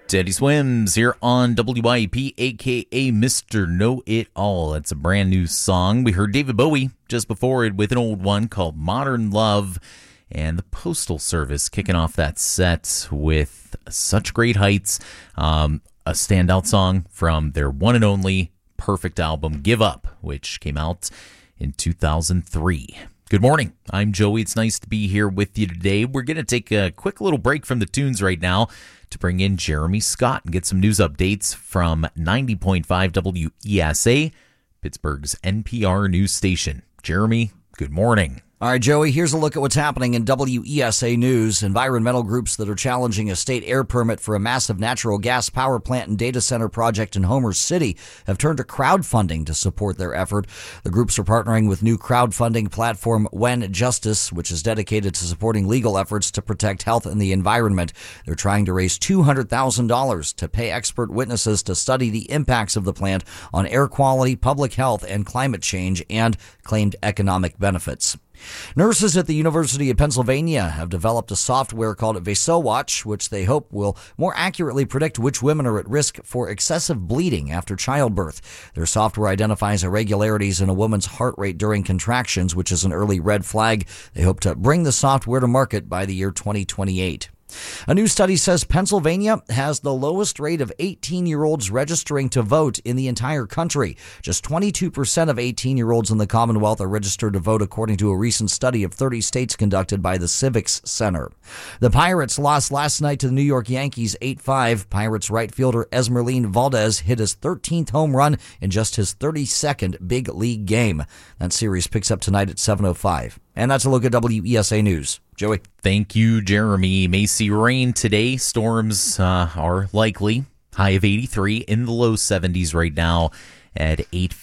Teddy Swims here on WIP, a.k.a. Mr. Know-It-All. That's a brand new song. We heard David Bowie just before it with an old one called Modern Love, and the Postal Service kicking off that set with Such Great Heights, a standout song from their one and only perfect album, Give Up, which came out in 2003. Good morning. I'm Joey. It's nice to be here with you today. We're going to take a quick little break from the tunes right now to bring in Jeremy Scott and get some news updates from 90.5 WESA, Pittsburgh's NPR news station. Jeremy, good morning. All right, Joey, here's a look at what's happening in WESA News. Environmental groups that are challenging a state air permit for a massive natural gas power plant and data center project in Homer City have turned to crowdfunding to support their effort. The groups are partnering with new crowdfunding platform When Justice, which is dedicated to supporting legal efforts to protect health and the environment. They're trying to raise $200,000 to pay expert witnesses to study the impacts of the plant on air quality, public health, and climate change, and claimed economic benefits. Nurses at the University of Pennsylvania have developed a software called VasoWatch, which they hope will more accurately predict which women are at risk for excessive bleeding after childbirth. Their software identifies irregularities in a woman's heart rate during contractions, which is an early red flag. They hope to bring the software to market by the year 2028. A new study says Pennsylvania has the lowest rate of 18-year-olds registering to vote in the entire country. Just 22% of 18-year-olds in the Commonwealth are registered to vote, according to a recent study of 30 states conducted by the Civics Center. The Pirates lost last night to the New York Yankees 8-5. Pirates right fielder Esmeralyn Valdez hit his 13th home run in just his 32nd big league game. That series picks up tonight at 7:05. And that's a look at WESA News. Joey. Thank you, Jeremy. May see rain today. Storms are likely. High of 83, in the low 70s right now at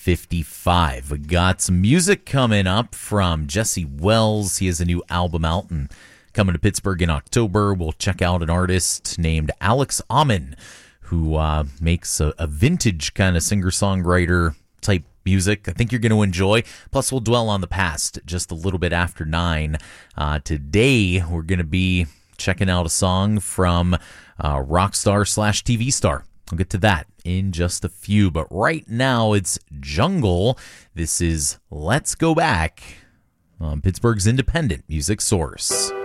8:55. We got some music coming up from Jesse Wells. He has a new album out and coming to Pittsburgh in October. We'll check out an artist named Alex Ammon, who makes a vintage kind of singer-songwriter type music I think you're going to enjoy. Plus, we'll dwell on the past just a little bit after 9. Today, we're going to be checking out a song from rock star / TV star. I'll get to that in just a few. But right now, it's Jungle. This is Let's Go Back on Pittsburgh's independent music source.